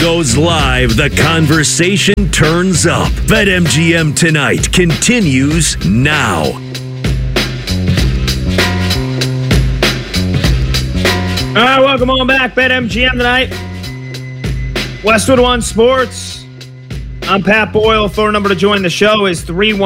Goes live, the conversation turns up. BetMGM Tonight continues now. All right, welcome on back. BetMGM Tonight. Westwood One Sports. I'm Pat Boyle. Phone number to join the show is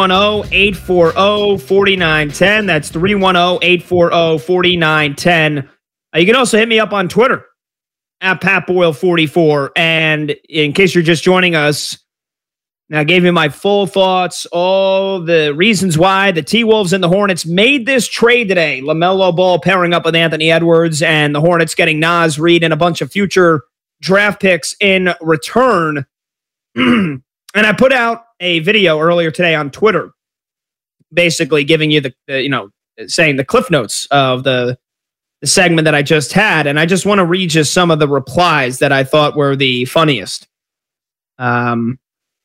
310-840-4910. That's 310-840-4910. You can also hit me up on Twitter at Pat Boyle 44. And in case you're just joining us, now I gave you my full thoughts, all the reasons why the T-Wolves and the Hornets made this trade today. LaMelo Ball pairing up with Anthony Edwards and the Hornets getting Naz Reid and a bunch of future draft picks in return. And I put out a video earlier today on Twitter, basically giving you saying the cliff notes of the segment that I just had. And I just want to read just some of the replies that I thought were the funniest. You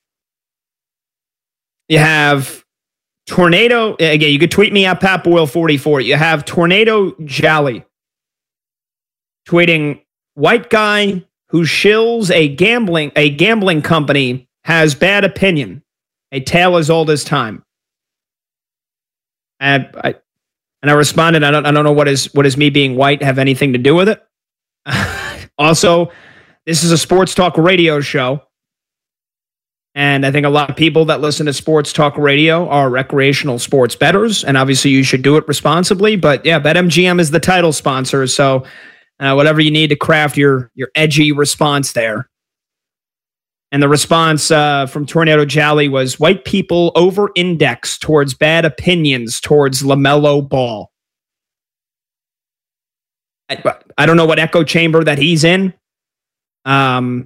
have Tornado. Again, you could tweet me at Pat Boyle 44. You have Tornado Jolly tweeting, white guy who shills a gambling company has bad opinion. A tale as old as time. And I responded, I don't know what is me being white have anything to do with it. Also, this is a sports talk radio show. And I think a lot of people that listen to sports talk radio are recreational sports bettors. And obviously you should do it responsibly. But yeah, BetMGM is the title sponsor. So whatever you need to craft your edgy response there. And the response from Tornado Jolly was, white people over-index towards bad opinions towards LaMelo Ball. I don't know what echo chamber that he's in. I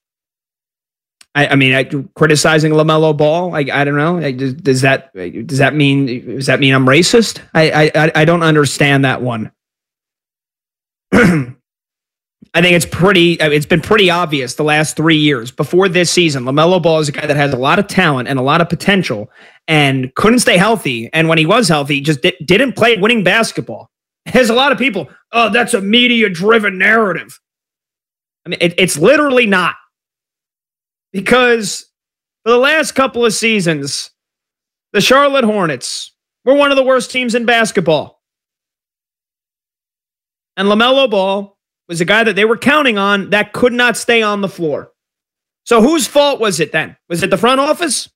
mean, criticizing LaMelo Ball. I don't know. Does that mean I'm racist? I don't understand that one. I think it's been pretty obvious the last 3 years. Before this season, LaMelo Ball is a guy that has a lot of talent and a lot of potential and couldn't stay healthy. And when he was healthy, just didn't play winning basketball. There's a lot of people, oh, that's a media-driven narrative. I mean, it's literally not. Because for the last couple of seasons, the Charlotte Hornets were one of the worst teams in basketball. And LaMelo Ball was a guy that they were counting on that could not stay on the floor. So whose fault was it then? Was it the front office?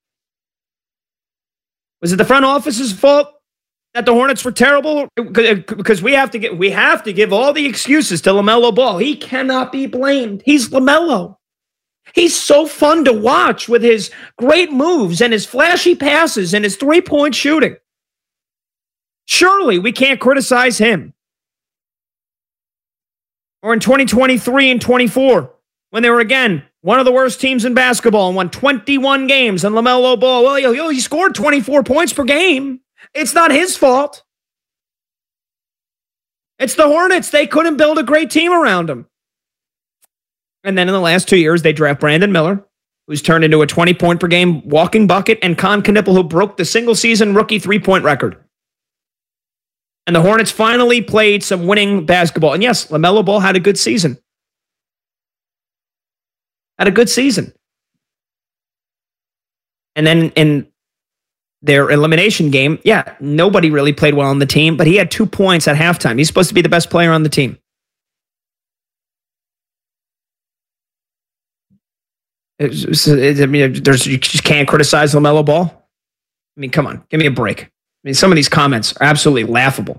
Was it the front office's fault that the Hornets were terrible? Because we have to give all the excuses to LaMelo Ball. He cannot be blamed. He's LaMelo. He's so fun to watch with his great moves and his flashy passes and his three-point shooting. Surely we can't criticize him. Or in 2023 and 24, when they were, again, one of the worst teams in basketball and won 21 games, and LaMelo Ball, well, he scored 24 points per game. It's not his fault. It's the Hornets. They couldn't build a great team around him. And then in the last 2 years, they draft Brandon Miller, who's turned into a 20-point-per-game walking bucket, and Con Knipple, who broke the single-season rookie three-point record. And the Hornets finally played some winning basketball. And yes, LaMelo Ball had a good season. Had a good season. And then in their elimination game, yeah, nobody really played well on the team, but he had 2 points at halftime. He's supposed to be the best player on the team. You just can't criticize LaMelo Ball. I mean, come on, give me a break. I mean, some of these comments are absolutely laughable.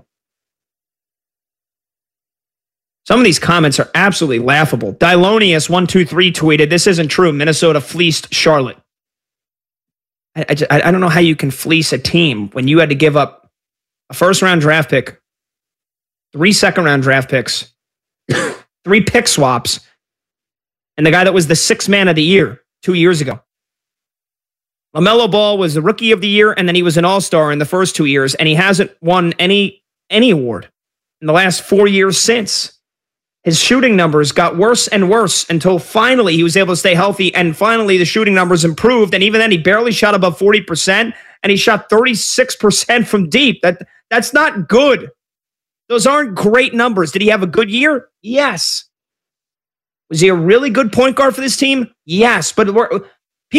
Dilonius123 tweeted, this isn't true. Minnesota fleeced Charlotte. I don't know how you can fleece a team when you had to give up a first-round draft pick, 3 second-round draft picks, 3 pick swaps, and the guy that was the 6th man of the year 2 years ago. LaMelo Ball was the rookie of the year, and then he was an all-star in the first 2 years, and he hasn't won any award in the last 4 years since. His shooting numbers got worse and worse until finally he was able to stay healthy, and finally the shooting numbers improved, and even then he barely shot above 40%, and he shot 36% from deep. That's not good. Those aren't great numbers. Did he have a good year? Yes. Was he a really good point guard for this team? Yes, but